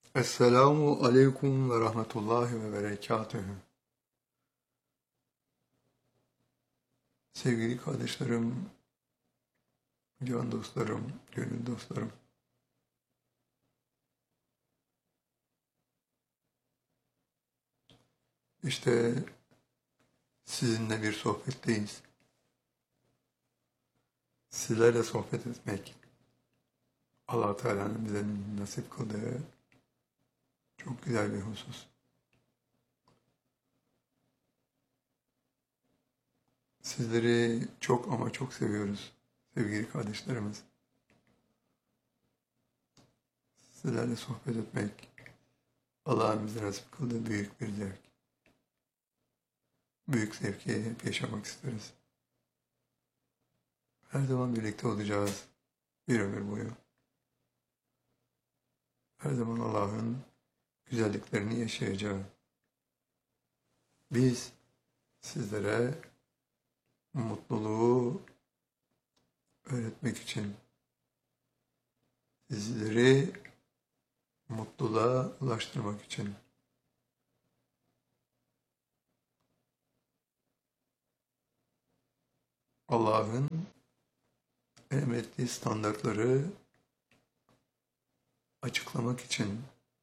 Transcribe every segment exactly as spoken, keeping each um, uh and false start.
Esselamu aleyküm ve rahmetullahi ve berekatühü. Sevgili kardeşlerim, can dostlarım, gönül dostlarım. İşte sizinle bir sohbetteyiz. Sizlerle sohbet etmek, Allah Teala'nın bize nasip kıldığı çok güzel bir husus. Sizleri çok ama çok seviyoruz sevgili kardeşlerimiz. Sizlerle sohbet etmek, Allah'ın bize nasip kıldığı büyük bir zevk. Büyük zevki hep yaşamak isteriz. Her zaman birlikte olacağız bir ömür boyu. Her zaman Allah'ın güzelliklerini yaşayacağız. Biz sizlere mutluluğu öğretmek için, sizleri mutluluğa ulaştırmak için Allah'ın emrettiği standartları açıklamak için,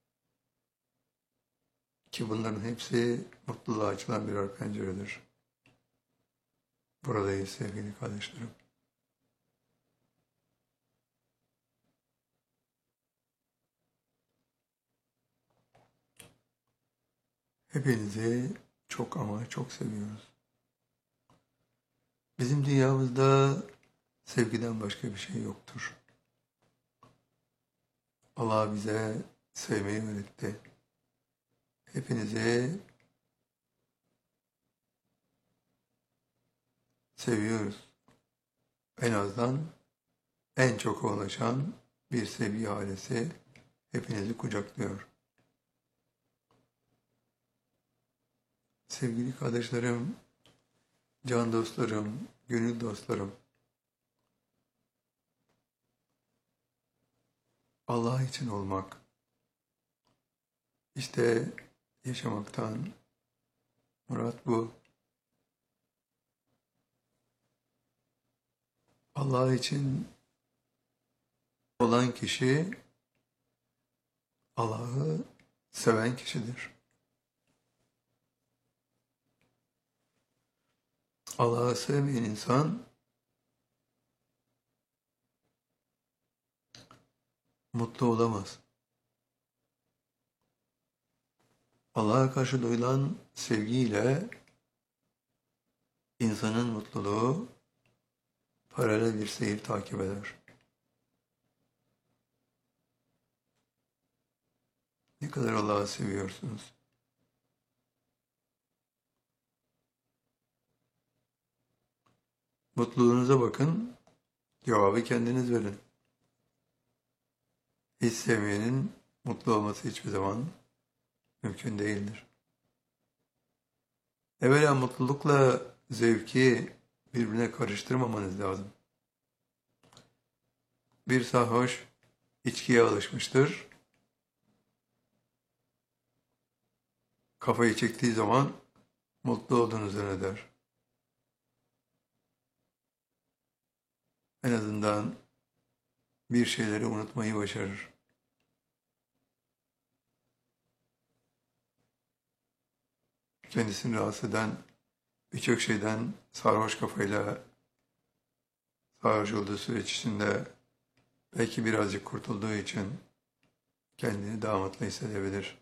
ki bunların hepsi mutluluğa açılan birer penceredir. Buradayız sevgili kardeşlerim. Hepinizi çok ama çok seviyoruz. Bizim dünyamızda sevgiden başka bir şey yoktur. Allah bize sevmeyi öğretti. Hepinizi seviyoruz. En azından en çok ulaşan bir sevgi ailesi hepinizi kucaklıyor. Sevgili kardeşlerim, can dostlarım, gönül dostlarım, Allah için olmak, işte yaşamaktan murat bu. Allah için olan kişi Allah'ı seven kişidir. Allah'ı sevmeyen insan mutlu olamaz. Allah'a karşı duyulan sevgiyle insanın mutluluğu paralel bir seyir takip eder. Ne kadar Allah'ı seviyorsunuz? Mutluluğunuza bakın, cevabı kendiniz verin. Hiç sevmeyenin mutlu olması hiçbir zaman mümkün değildir. Evvela mutlulukla zevki birbirine karıştırmamanız lazım. Bir sarhoş içkiye alışmıştır. Kafayı çektiği zaman mutlu olduğunu zanneder. En azından bir şeyleri unutmayı başarır. Kendisini rahatsız eden birçok şeyden sarhoş kafayla sarhoş olduğu süreç içinde belki birazcık kurtulduğu için kendini daha mutlu hissedebilir.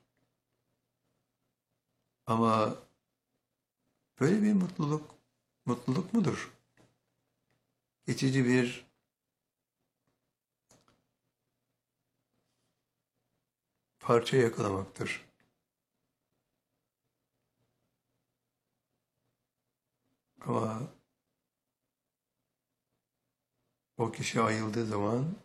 Ama böyle bir mutluluk, mutluluk mudur? Geçici bir parça yakalamaktır. Ama o kişi ayıldığı zaman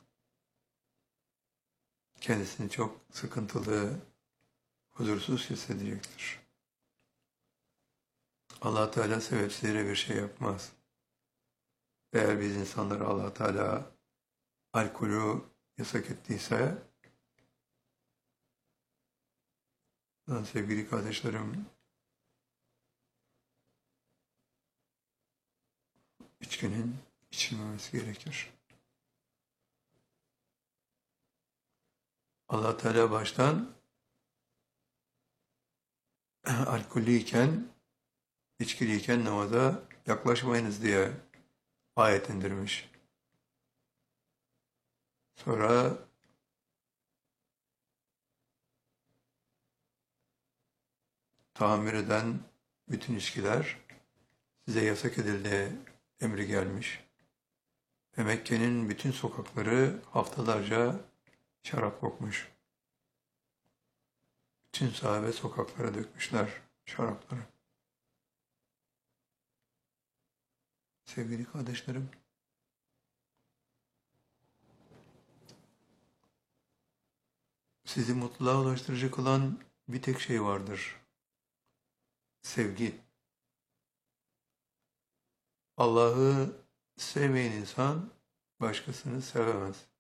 kendisini çok sıkıntılı, huzursuz hissedecektir. Allah Teala sebepsizlere bir şey yapmaz. Eğer biz insanlara Allah Teala alkolü yasak ettiyse Sevgili kardeşlerim, içkinin içilmemesi gerekir. Allah Teala baştan alkollüyken, içkiliyken namaza yaklaşmayınız diye ayet indirmiş. Sonra tahammül eden bütün içkiler size yasak edildiği emri gelmiş. Ve Mekke'nin bütün sokakları haftalarca şarap kokmuş. Bütün sahabe sokaklara dökmüşler şarapları. Sevgili kardeşlerim, sizi mutluluğa ulaştırıcı kılan bir tek şey vardır. Sevgi. Allah'ı sevmeyen insan başkasını sevemez.